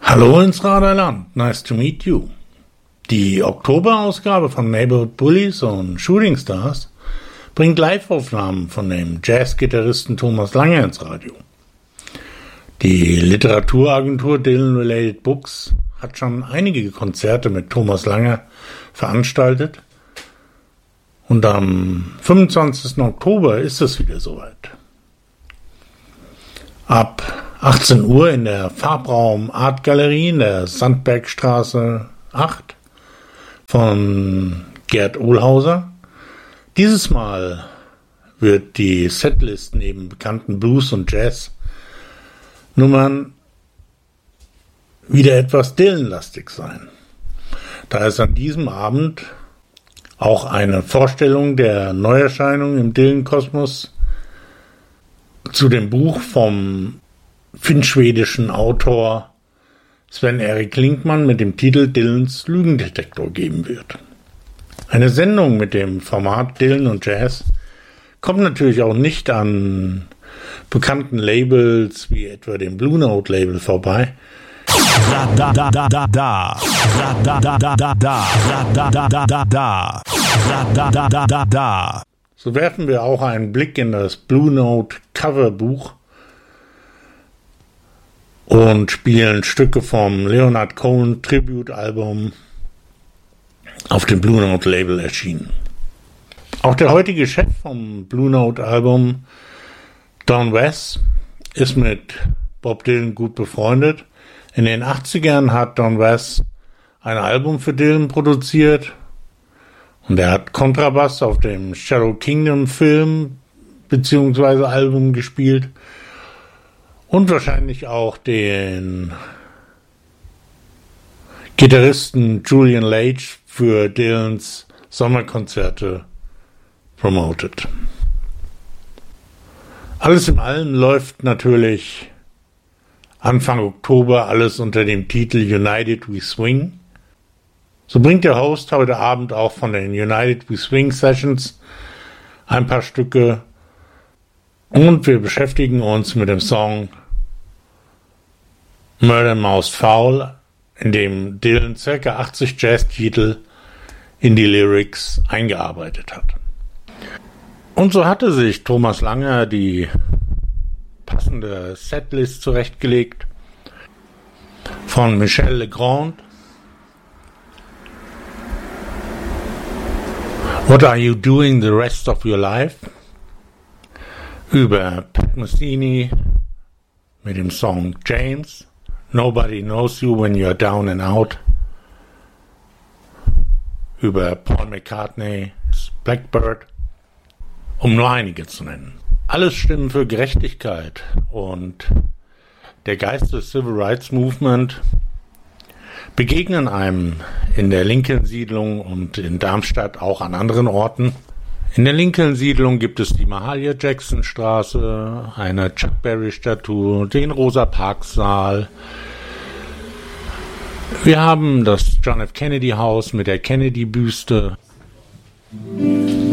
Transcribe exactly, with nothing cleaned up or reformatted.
Hallo ins Raderland, nice to meet you. Die Oktoberausgabe von Neighborhood Bullies und Shooting Stars bringt Live-Aufnahmen von dem Jazz-Gitarristen Thomas Lange ins Radio. Die Literaturagentur Dylan Related Books hat schon einige Konzerte mit Thomas Lange veranstaltet und am fünfundzwanzigsten Oktober ist es wieder soweit. Ab achtzehn Uhr in der Farbraum Art Galerie in der Sandbergstraße acht von Gerd Ohlhauser. Dieses Mal wird die Setlist neben bekannten Blues- und Jazz-Nummern wieder etwas Dylan-lastig sein. Da es an diesem Abend auch eine Vorstellung der Neuerscheinung im Dylan-Kosmos zu dem Buch vom finnschwedischen Autor Sven-Erik Linkman mit dem Titel Dylans Lügendetektor geben wird. Eine Sendung mit dem Format Dylan und Jazz kommt natürlich auch nicht an bekannten Labels wie etwa dem Blue Note Label vorbei. Da da da da da da da da da da da da da da da da da da da. So werfen wir auch einen Blick in das Blue Note Coverbuch und spielen Stücke vom Leonard Cohen Tribute Album auf dem Blue Note Label erschienen. Auch der heutige Chef vom Blue Note Album, Don West, ist mit Bob Dylan gut befreundet. In den achtzigern hat Don West ein Album für Dylan produziert und er hat Kontrabass auf dem Shadow Kingdom Film bzw. Album gespielt und wahrscheinlich auch den Gitarristen Julian Lage für Dylans Sommerkonzerte promoted. Alles in allem läuft natürlich Anfang Oktober alles unter dem Titel United We Swing. So bringt der Host heute Abend auch von den United We Swing Sessions ein paar Stücke und wir beschäftigen uns mit dem Song Murder Mouse Foul, in dem Dylan ca. achtzig Jazz-Titel in die Lyrics eingearbeitet hat. Und so hatte sich Thomas Lange die passende Setlist zurechtgelegt von Michel Legrand. What Are You Doing the Rest of Your Life? Über Pat Metheny mit dem Song James. Nobody Knows You When You're Down and Out. Über Paul McCartney's Blackbird, um nur einige zu nennen. Alles Stimmen für Gerechtigkeit und der Geist des Civil Rights Movement begegnen einem in der Lincoln-Siedlung und in Darmstadt auch an anderen Orten. In der Lincoln-Siedlung gibt es die Mahalia Jackson-Straße, eine Chuck Berry-Statue, den Rosa-Parks-Saal. Wir haben das John F. Kennedy-Haus mit der Kennedy-Büste.